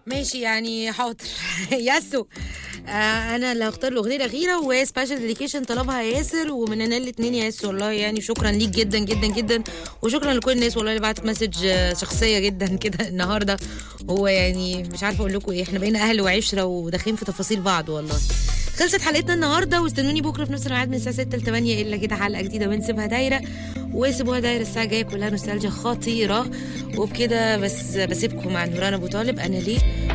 ماشي يعني حاضر. ياسو. انا اللي هختار الاغنيه الاخيره، وهي سبيشال ديديكيشن طلبها ياسر، ومننا الاثنين يا ياسر والله يعني شكرا ليك جدا جدا جدا، وشكرا لكل الناس والله اللي بعتت مسج شخصيه جدا كده النهارده. هو يعني مش عارفه اقول لكم ايه، احنا بقينا اهل وعشره وداخلين في تفاصيل بعض والله. خلصت حلقتنا النهارده، واستنوني بكره في نفس الميعاد من الساعه 6 ل 8 الا كده حلقه جديده من سيبها دايره. وسيبوها دايره الساعه الجايه كلها نوستالجيا خطيره. وبكده بس بسيبكم مع نوران ابو طالب انا ليه.